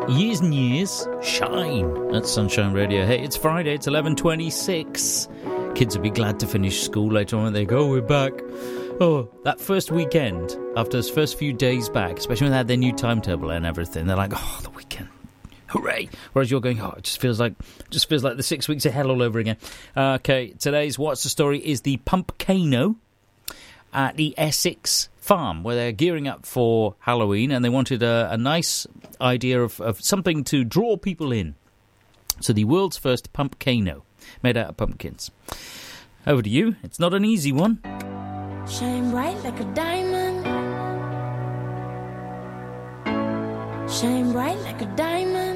Years and Years, Shine at Sunshine Radio. Hey, it's Friday, it's 11:26. Kids will be glad to finish school later on when they go, we're back. Oh, that first weekend, after those first few days back, especially when they had their new timetable and everything, they're like, oh, the weekend, hooray. Whereas you're going, oh, it just feels like the 6 weeks of hell all over again. Okay, today's What's the Story is the Pumpcano at the Essex farm, where they're gearing up for Halloween, and they wanted a nice idea of something to draw people in. So the world's first Pumpcano, made out of pumpkins. Over to you. It's not an easy one. Shine bright like a diamond. Shine bright like a diamond.